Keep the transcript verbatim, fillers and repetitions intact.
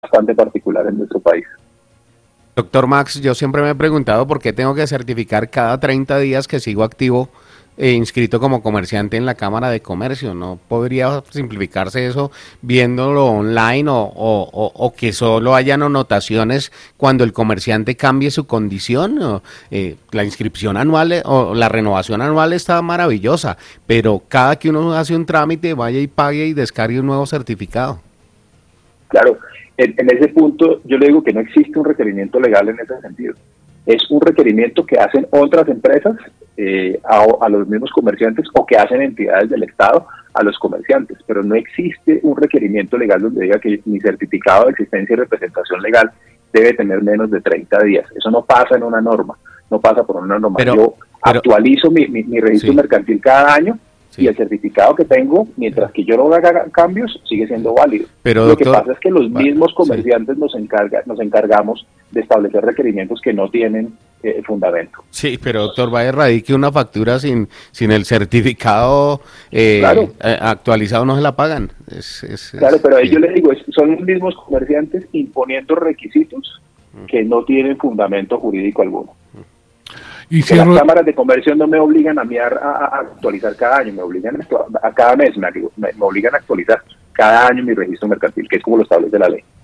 bastante particular en nuestro país. Doctor Max, yo siempre me he preguntado por qué tengo que certificar cada treinta días que sigo activo e inscrito como comerciante en la Cámara de Comercio. ¿No podría simplificarse eso viéndolo online o, o, o, o que solo hayan anotaciones cuando el comerciante cambie su condición? O, eh, la inscripción anual eh, o la renovación anual está maravillosa, pero cada que uno hace un trámite vaya y pague y descargue un nuevo certificado. Claro, en, en ese punto yo le digo que no existe un requerimiento legal en ese sentido. Es un requerimiento que hacen otras empresas eh, a, a los mismos comerciantes o que hacen entidades del Estado a los comerciantes, pero no existe un requerimiento legal donde diga que mi certificado de existencia y representación legal debe tener menos de treinta días. Eso no pasa en una norma, no pasa por una norma. Pero, yo pero, actualizo mi, mi, mi registro sí. mercantil cada año. Sí. Y el certificado que tengo, mientras que yo no haga cambios, sigue siendo válido. Pero, Lo doctor, que pasa es que los mismos comerciantes sí. nos, encarga, nos encargamos de establecer requerimientos que no tienen eh, fundamento. Sí, pero doctor, va a erradique una factura sin sin el certificado eh, claro. eh, actualizado, no se la pagan. Es, es, claro, es, pero ahí sí. yo le digo, es, son los mismos comerciantes imponiendo requisitos que no tienen fundamento jurídico alguno. Y que las cámaras de comercio no me obligan a, mí a, a, a actualizar cada año, me obligan a, a cada mes, me, me, me obligan a actualizar cada año mi registro mercantil, que es como lo establece la ley.